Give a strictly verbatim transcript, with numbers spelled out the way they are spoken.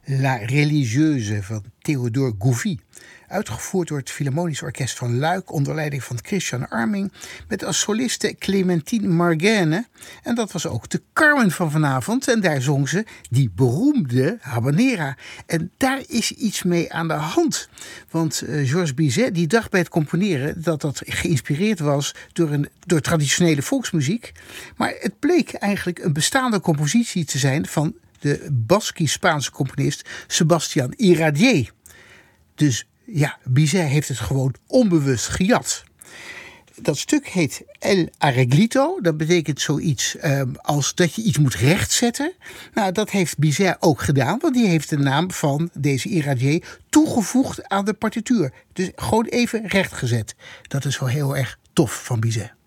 La Religieuse van Theodore Gouffy. Uitgevoerd door het Philharmonisch Orkest van Luik onder leiding van Christian Arming met als soliste Clémentine Margaine. En dat was ook de Carmen van vanavond en daar zong ze die beroemde habanera. En daar is iets mee aan de hand. Want uh, Georges Bizet die dacht bij het componeren dat dat geïnspireerd was door, een, door traditionele volksmuziek. Maar het bleek eigenlijk een bestaande compositie te zijn van de Baskisch-Spaanse componist Sebastián Iradier. Dus ja, Bizet heeft het gewoon onbewust gejat. Dat stuk heet El Arreglito. Dat betekent zoiets um, als dat je iets moet rechtzetten. Nou, dat heeft Bizet ook gedaan, want die heeft de naam van deze Iradier toegevoegd aan de partituur. Dus gewoon even rechtgezet. Dat is wel heel erg tof van Bizet.